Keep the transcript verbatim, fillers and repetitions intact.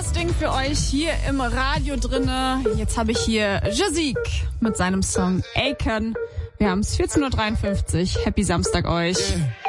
das Ding für euch hier im Radio drinne. Jetzt habe ich hier Jazik mit seinem Song Aiken. Wir haben es vierzehn Uhr dreiundfünfzig. Happy Samstag euch.